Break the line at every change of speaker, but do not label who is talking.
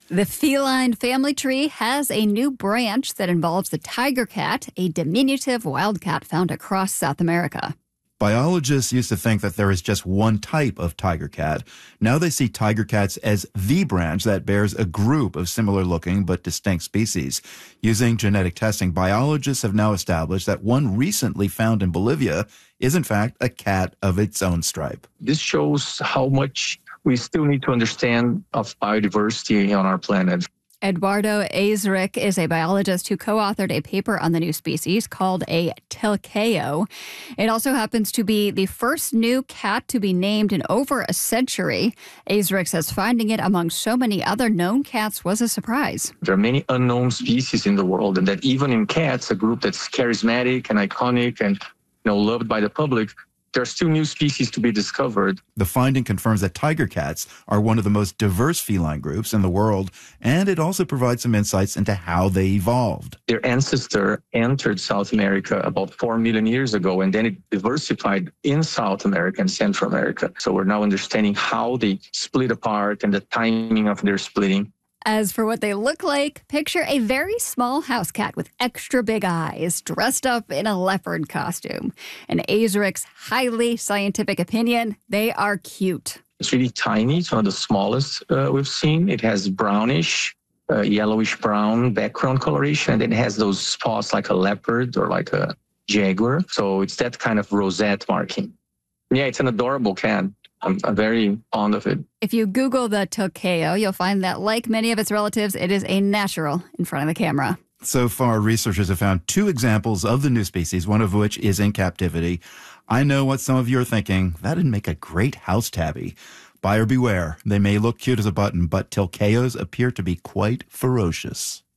The feline family tree has a new branch that involves the tiger cat, a diminutive wildcat found across South America.
Biologists used to think that there is just one type of tiger cat. Now they see tiger cats as the branch that bears a group of similar-looking but distinct species. Using genetic testing, biologists have now established that one recently found in Bolivia is, in fact, a cat of its own stripe.
This shows how much we still need to understand of biodiversity on our planet.
Eduardo Azric is a biologist who co-authored a paper on the new species called a tilcao. It also happens to be the first new cat to be named in over a century. Azric says finding it among so many other known cats was a surprise.
There are many unknown species in the world, and that even in cats, a group that's charismatic and iconic and loved by the public, there are still new species to be discovered.
The finding confirms that tiger cats are one of the most diverse feline groups in the world, and it also provides some insights into how they evolved.
Their ancestor entered South America about 4 million years ago, and then it diversified in South America and Central America. So we're now understanding how they split apart and the timing of their splitting.
As for what they look like, picture a very small house cat with extra big eyes, dressed up in a leopard costume. In Azric's highly scientific opinion, they are cute.
It's really tiny. It's one of the smallest we've seen. It has brownish, yellowish-brown background coloration, and then it has those spots like a leopard or like a jaguar. So it's that kind of rosette marking. Yeah, it's an adorable cat. I'm very fond of it.
If you Google the tilcao, you'll find that, like many of its relatives, it is a natural in front of the camera.
So far, researchers have found 2 examples of the new species, one of which is in captivity. I know what some of you are thinking. That'd make a great house tabby. Buyer beware. They may look cute as a button, but tilcaos appear to be quite ferocious.